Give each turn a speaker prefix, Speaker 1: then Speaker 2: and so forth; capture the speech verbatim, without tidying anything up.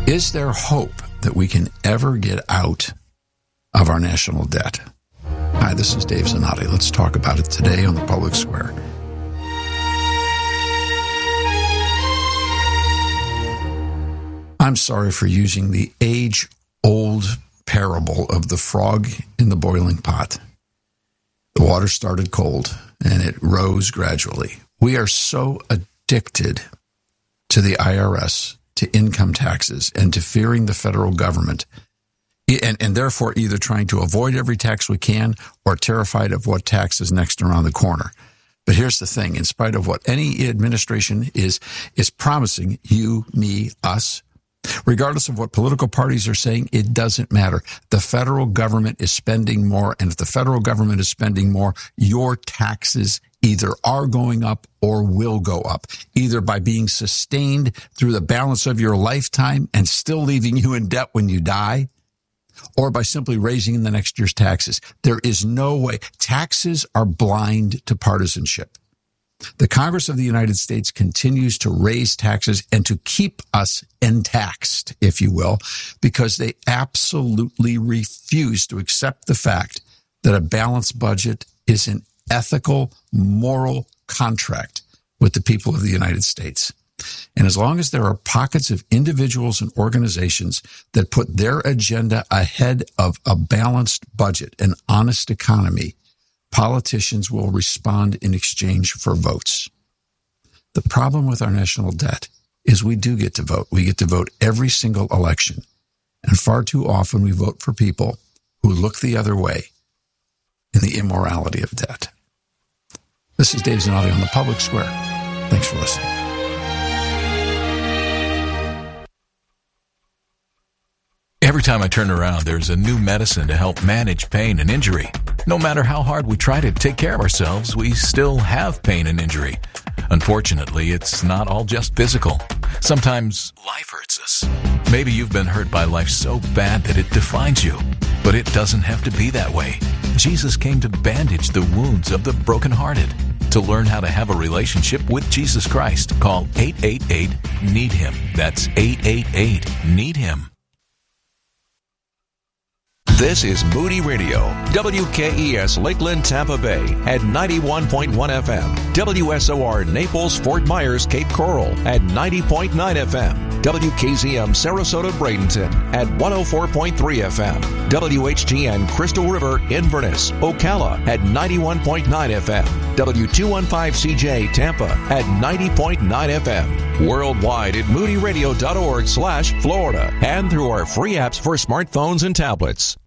Speaker 1: Is there hope that we can ever get out of our national debt? Hi, this is Dave Zanotti. Let's talk about it today on the Public Square. I'm sorry for using the age-old parable of the frog in the boiling pot. The water started cold, and it rose gradually. We are so addicted to the I R S, to income taxes, and to fearing the federal government, and, and therefore either trying to avoid every tax we can or terrified of what tax is next around the corner. But here's the thing. In spite of what any administration is, is promising you, me, us, regardless of what political parties are saying, it doesn't matter. The federal government is spending more, and if the federal government is spending more, your taxes either are going up or will go up, either by being sustained through the balance of your lifetime and still leaving you in debt when you die, or by simply raising in the next year's taxes. There is no way. Taxes are blind to partisanship. The Congress of the United States continues to raise taxes and to keep us taxed, if you will, because they absolutely refuse to accept the fact that a balanced budget is an ethical, moral contract with the people of the United States. And as long as there are pockets of individuals and organizations that put their agenda ahead of a balanced budget, an honest economy, politicians will respond in exchange for votes. The problem with our national debt is we do get to vote. We get to vote every single election. And far too often we vote for people who look the other way in the immorality of debt. This is Dave Zanotti on the Public Square. Thanks for listening.
Speaker 2: Every time I turn around, there's a new medicine to help manage pain and injury. No matter how hard we try to take care of ourselves, we still have pain and injury. Unfortunately, it's not all just physical. Sometimes life hurts us. Maybe you've been hurt by life so bad that it defines you. But it doesn't have to be that way. Jesus came to bandage the wounds of the brokenhearted. To learn how to have a relationship with Jesus Christ, call eight eight eight, need him. That's eight eight eight, need him.
Speaker 3: This is Moody Radio, W K E S Lakeland, Tampa Bay at ninety-one point one F M, W S O R Naples, Fort Myers, Cape Coral at ninety point nine F M, W K Z M Sarasota, Bradenton at one oh four point three F M, W H G N Crystal River, Inverness, Ocala at ninety-one point nine F M, W two fifteen C J Tampa at ninety point nine F M, worldwide at moodyradio.org slash Florida, and through our free apps for smartphones and tablets.